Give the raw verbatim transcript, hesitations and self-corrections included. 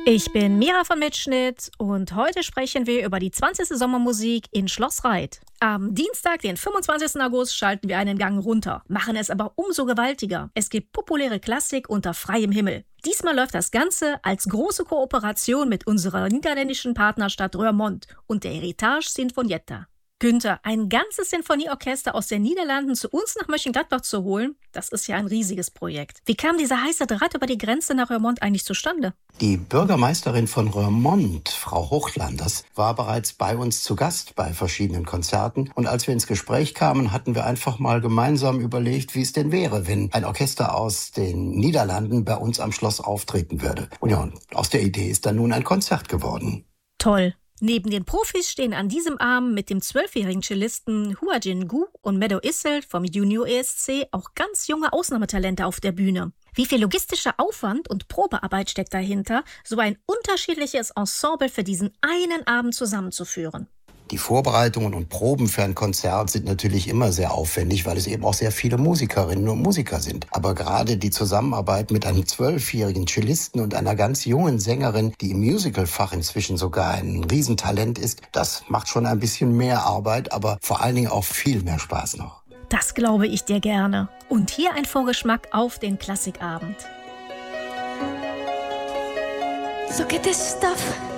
Ich bin Mira von Mitschnitt und heute sprechen wir über die zwanzigste Sommermusik in Schloss Reit. Am Dienstag, den fünfundzwanzigsten August, schalten wir einen Gang runter, machen es aber umso gewaltiger. Es gibt populäre Klassik unter freiem Himmel. Diesmal läuft das Ganze als große Kooperation mit unserer niederländischen Partnerstadt Roermond und der Heritage Sinfonietta. Günther, ein ganzes Sinfonieorchester aus den Niederlanden zu uns nach Mönchengladbach zu holen, das ist ja ein riesiges Projekt. Wie kam dieser heiße Draht über die Grenze nach Roermond eigentlich zustande? Die Bürgermeisterin von Roermond, Frau Hochlanders, war bereits bei uns zu Gast bei verschiedenen Konzerten. Und als wir ins Gespräch kamen, hatten wir einfach mal gemeinsam überlegt, wie es denn wäre, wenn ein Orchester aus den Niederlanden bei uns am Schloss auftreten würde. Und ja, aus der Idee ist dann nun ein Konzert geworden. Toll. Neben den Profis stehen an diesem Abend mit dem zwölfjährigen Cellisten Hua Jin-gu und Meadow Issel vom Junior E S C auch ganz junge Ausnahmetalente auf der Bühne. Wie viel logistischer Aufwand und Probearbeit steckt dahinter, so ein unterschiedliches Ensemble für diesen einen Abend zusammenzuführen? Die Vorbereitungen und Proben für ein Konzert sind natürlich immer sehr aufwendig, weil es eben auch sehr viele Musikerinnen und Musiker sind. Aber gerade die Zusammenarbeit mit einem zwölfjährigen Cellisten und einer ganz jungen Sängerin, die im Musicalfach inzwischen sogar ein Riesentalent ist, das macht schon ein bisschen mehr Arbeit, aber vor allen Dingen auch viel mehr Spaß noch. Das glaube ich dir gerne. Und hier ein Vorgeschmack auf den Klassikabend. So get this stuff